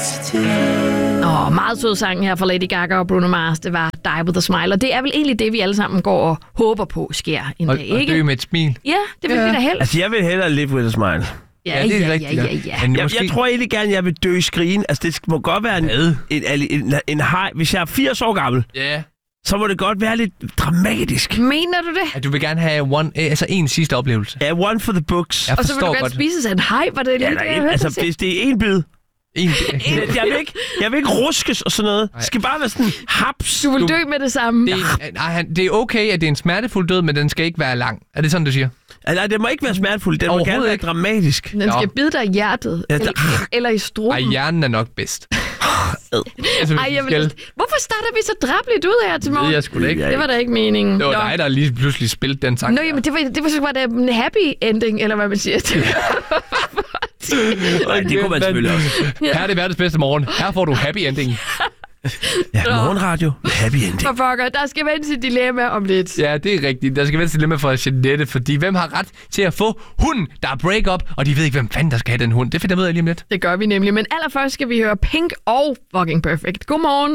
Meget sød sang her fra Lady Gaga og Bruno Mars. Det var Die With A Smile. Og det er vel egentlig det, vi alle sammen går og håber på sker en dag, ikke? Og dø med et smil. Ja, det vil vi da helst. Altså, jeg vil hellere live with a smile. Ja, det er rigtigt. Men Jeg tror egentlig gerne, jeg vil dø i skrigen. Altså, det må godt være en hej. Hvis jeg er 80 år gammel, så må det godt være lidt dramatisk. Mener du det? At du vil gerne have en sidste oplevelse. Ja, one for the books. Og så vil du gerne spise af en hej, var det lige det, altså, hvis det er en bid. Jeg vil ikke ruskes og sådan noget. Det skal bare være sådan haps. Du vil dø med det samme. Det er okay, at det er en smertefuld død, men den skal ikke være lang. Er det sådan, du siger? Nej, det må ikke være smertefuld. Den må gerne være dramatisk. Den skal bide dig i hjertet. Eller i struben. Ej, hjernen er nok bedst. Hvorfor starter vi så drabeligt ud her til morgen? Det er sgu da ikke. Det var da ikke meningen. Det var dig, der lige pludselig spillede den sang. Nå, jamen, det var da en happy ending, eller hvad man siger. Det kunne man selvfølgelig også. Her er det verdens bedste morgen. Her får du happy ending. Ja, morgenradio. Happy ending. For fucker, der skal vente sit dilemma om lidt. Ja, det er rigtigt. Der skal vente sit dilemma fra Jeanette, fordi hvem har ret til at få hunden, der er break-up, og de ved ikke, hvem fanden der skal have den hund. Det finder jeg ud af lige om lidt. Det gør vi nemlig, men allerførst skal vi høre Pink og Fucking Perfect. Godmorgen.